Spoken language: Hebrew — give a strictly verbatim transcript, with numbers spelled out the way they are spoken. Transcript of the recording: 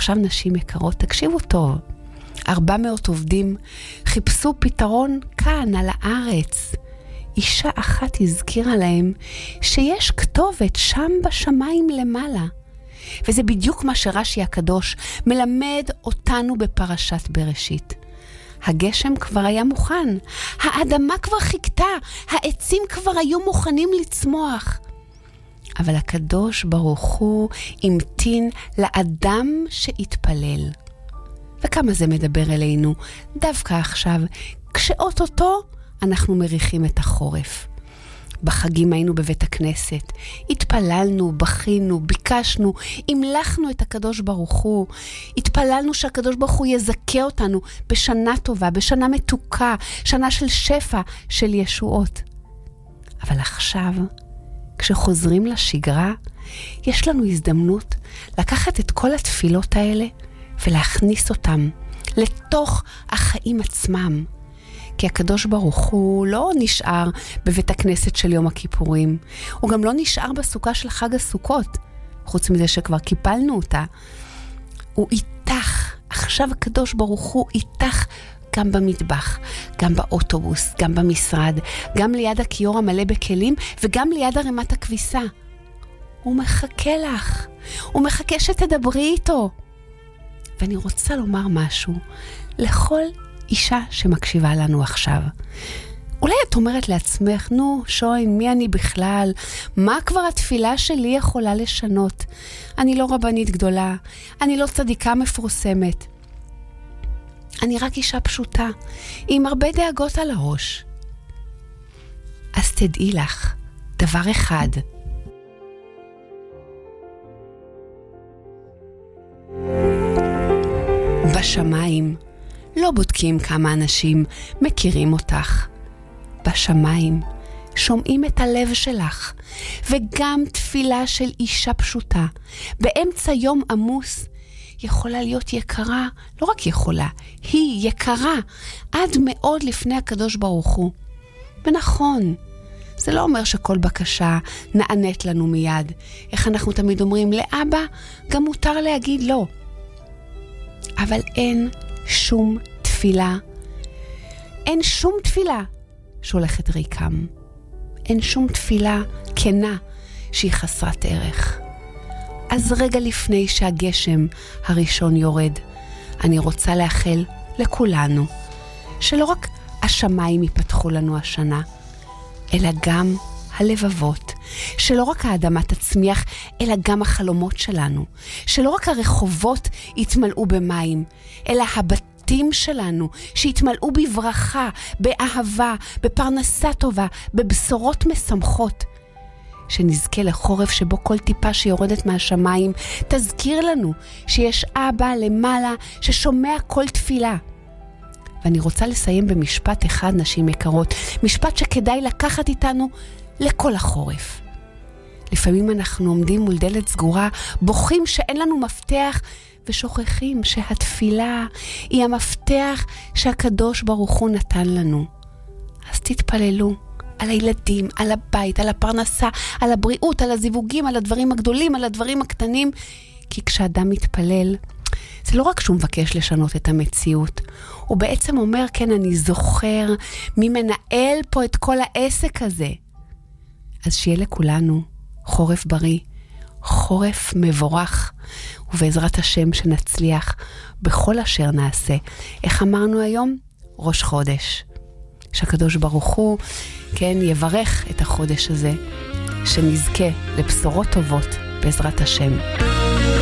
עכשיו נשים יקרות, תקשיבו טוב. ארבע מאות עובדים חיפשו פתרון כאן על הארץ. אישה אחת הזכירה להם שיש כתובת שם בשמיים למעלה. וזה בדיוק מה שרש"י הקדוש מלמד אותנו בפרשת בראשית. הגשם כבר היה מוכן, האדמה כבר חיכתה, העצים כבר היו מוכנים לצמוח. אבל הקדוש ברוך הוא המתין לאדם שהתפלל. וכמה זה מדבר אלינו דווקא עכשיו, כשאוטוטו אנחנו מריחים את החורף. בחגים היינו בבית הכנסת, התפללנו, בכינו, ביקשנו, המלכנו את הקדוש ברוך הוא, התפללנו שהקדוש ברוך הוא יזכה אותנו בשנה טובה, בשנה מתוקה, שנה של שפע, של ישועות. אבל עכשיו, כשחוזרים לשגרה, יש לנו הזדמנות לקחת את כל התפילות האלה ולהכניס אותם לתוך החיים עצמם. כי הקדוש ברוך הוא לא נשאר בבית הכנסת של יום הכיפורים. הוא גם לא נשאר בסוכה של חג הסוכות. חוץ מזה שכבר קיפלנו אותה. הוא איתך. עכשיו הקדוש ברוך הוא איתך גם במטבח, גם באוטובוס, גם במשרד, גם ליד הכיור המלא בכלים וגם ליד ערימת הכביסה. הוא מחכה לך. הוא מחכה שתדברי איתו. ואני רוצה לומר משהו לכל אישה שמקשיבה לנו עכשיו. אולי את אומרת לעצמך, נו, שוין, מי אני בכלל? מה כבר התפילה שלי יכולה לשנות? אני לא רבנית גדולה, אני לא צדיקה מפורסמת. אני רק אישה פשוטה, עם הרבה דאגות על הראש. אז תדעי לך, דבר אחד. בשמיים, לא בודקים כמה אנשים מכירים אותך. בשמיים שומעים את הלב שלך, וגם תפילה של אישה פשוטה באמצע יום עמוס יכולה להיות יקרה, לא רק יכולה, היא יקרה עד מאוד לפני הקדוש ברוך הוא. ונכון, זה לא אומר שכל בקשה נענית לנו מיד. איך אנחנו תמיד אומרים, לאבא גם מותר להגיד לא. אבל אין שום תפילה, אין שום תפילה שהולכת ריקם. אין שום תפילה כנה שהיא חסרת ערך. אז רגע לפני שהגשם הראשון יורד, אני רוצה לאחל לכולנו שלא רק השמיים ייפתחו לנו השנה, אלא גם הלבבות, שלא רק האדמה תצמיח, אלא גם החלומות שלנו, שלא רק הרחובות יתמלאו במים, אלא הבתים שלנו שיתמלאו בברכה, באהבה, בפרנסה טובה, בבשורות משמחות. שנזכה לחורף שבו כל טיפה שיורדת מהשמיים תזכיר לנו שיש אבא למעלה ששומע כל תפילה. ואני רוצה לסיים במשפט אחד, נשים יקרות, משפט שכדאי לקחת איתנו לכל החורף. לפעמים אנחנו עומדים מול דלת סגורה, בוכים שאין לנו מפתח, ושוכחים שהתפילה היא המפתח שהקדוש ברוך הוא נתן לנו. אז תתפללו על הילדים, על הבית, על הפרנסה, על הבריאות, על הזיווגים, על הדברים הגדולים, על הדברים הקטנים. כי כשאדם מתפלל, זה לא רק שהוא מבקש לשנות את המציאות. הוא בעצם אומר, כן, אני זוכר מי מנהל פה את כל העסק הזה. אז שיהיה לכולנו חורף בריא, חורף מבורך, ובעזרת השם שנצליח בכל אשר נעשה. איך אמרנו היום? ראש חודש. שהקדוש ברוך הוא, כן, יברך את החודש הזה, שנזכה לבשורות טובות בעזרת השם.